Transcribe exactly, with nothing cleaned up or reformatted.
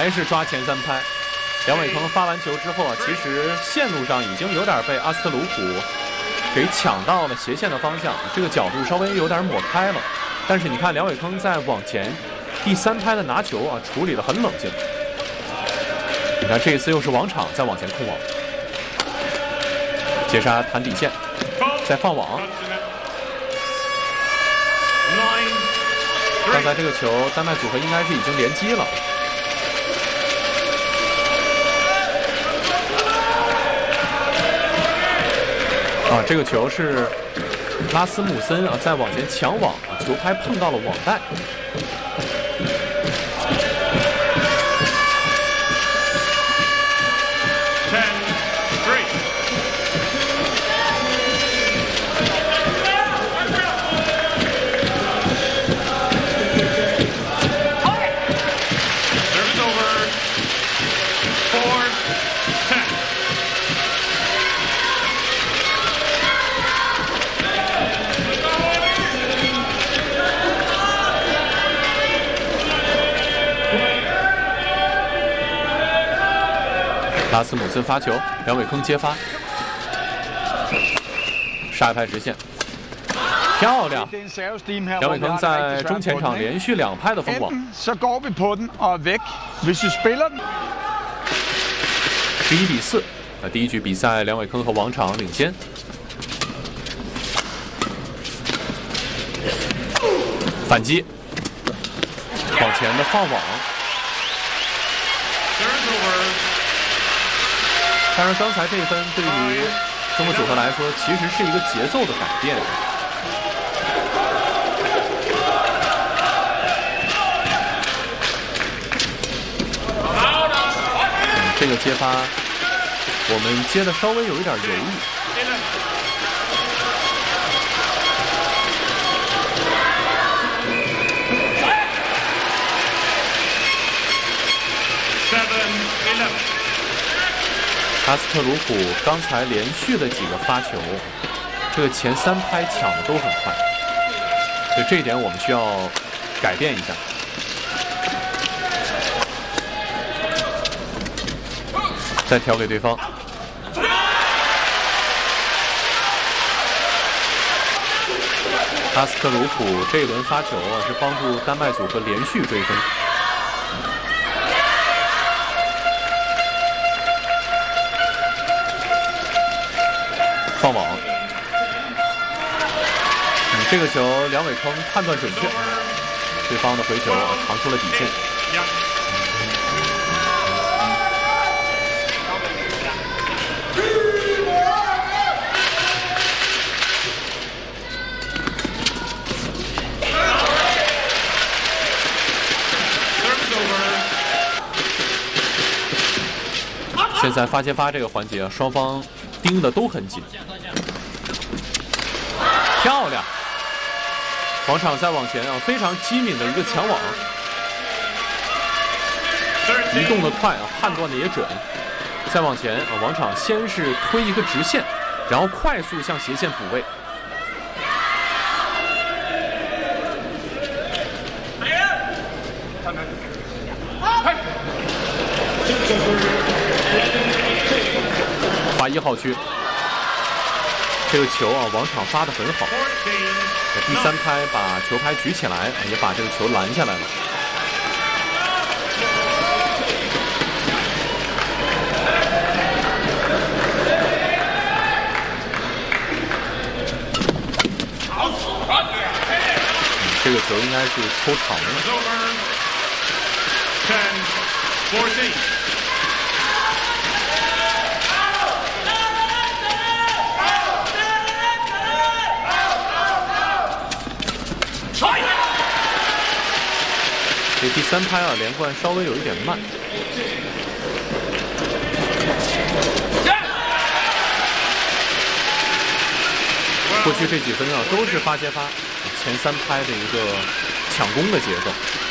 还是抓前三拍。梁伟铿发完球之后啊，其实线路上已经有点被阿斯特鲁普给抢到了斜线的方向，这个角度稍微有点抹开了。但是你看梁伟铿在往前第三拍的拿球啊，处理得很冷静。你看这一次又是王昶在往前控网，接杀弹底线，再放网。刚才这个球，丹麦组合应该是已经连击了。啊，这个球是拉斯穆森啊，在往前抢网，球拍碰到了网带。拉斯姆森发球，梁伟铿接发，杀一拍直线，漂亮！梁伟铿在中前场连续两拍的封网。十一比四，那第一局比赛，梁伟铿和王昶领先。反击，往前的放网。当然，刚才这一分对于中国组合来说，其实是一个节奏的改变。嗯，这个接发，我们接的稍微有一点犹豫。阿斯特鲁普刚才连续的几个发球，这个前三拍抢的都很快，所以这一点我们需要改变一下。再调给对方。阿斯特鲁普这一轮发球啊，是帮助丹麦组合连续追分。放网，嗯，这个球梁伟铿判断准确，对方的回球啊长出了底线。现在发接发这个环节啊，双方盯的都很紧。漂亮！王昶再往前啊，非常机敏的一个抢网，移动的快啊，判断的也准。再往前啊，王昶先是推一个直线，然后快速向斜线补位。发一号区。这个球啊，王昶发得很好。第三拍把球拍举起来，也把这个球拦下来了。嗯，这个球应该是抽长了。这第三拍啊，连贯稍微有一点慢。过去这几分啊，都是发接发前三拍的一个抢攻的节奏。